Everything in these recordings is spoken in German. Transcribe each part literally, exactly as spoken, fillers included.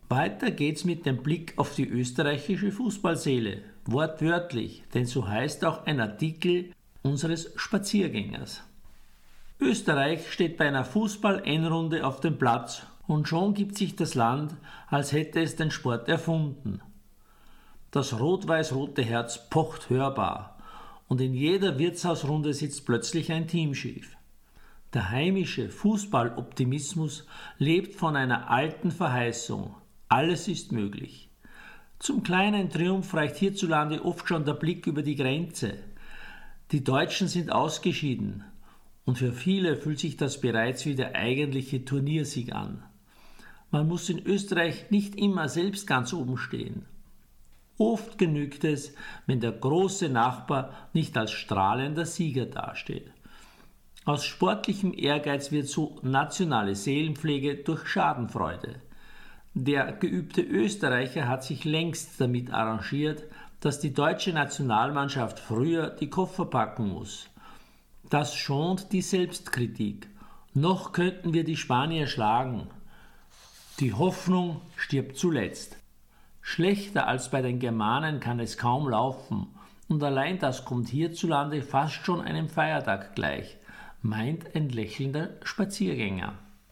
Weiter geht's mit dem Blick auf die österreichische Fußballseele, wortwörtlich, denn so heißt auch ein Artikel unseres Spaziergängers. Österreich steht bei einer Fußball-Endrunde auf dem Platz und schon gibt sich das Land, als hätte es den Sport erfunden. Das rot-weiß-rote Herz pocht hörbar und in jeder Wirtshausrunde sitzt plötzlich ein Teamchef. Der heimische Fußballoptimismus lebt von einer alten Verheißung. Alles ist möglich. Zum kleinen Triumph reicht hierzulande oft schon der Blick über die Grenze. Die Deutschen sind ausgeschieden und für viele fühlt sich das bereits wie der eigentliche Turniersieg an. Man muss in Österreich nicht immer selbst ganz oben stehen. Oft genügt es, wenn der große Nachbar nicht als strahlender Sieger dasteht. Aus sportlichem Ehrgeiz wird so nationale Seelenpflege durch Schadenfreude. Der geübte Österreicher hat sich längst damit arrangiert, dass die deutsche Nationalmannschaft früher die Koffer packen muss. Das schont die Selbstkritik. Noch könnten wir die Spanier schlagen. Die Hoffnung stirbt zuletzt. Schlechter als bei den Germanen kann es kaum laufen und allein das kommt hierzulande fast schon einem Feiertag gleich, meint ein lächelnder Spaziergänger.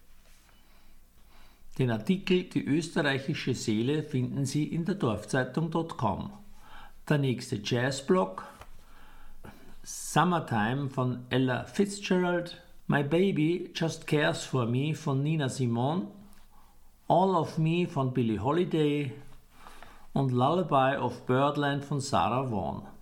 Den Artikel Die österreichische Seele finden Sie in der Dorfzeitung Punkt com. Der nächste Jazzblock, Summertime von Ella Fitzgerald, My Baby Just Cares for Me von Nina Simone, All of Me von Billie Holiday und Lullaby of Birdland von Sarah Vaughan.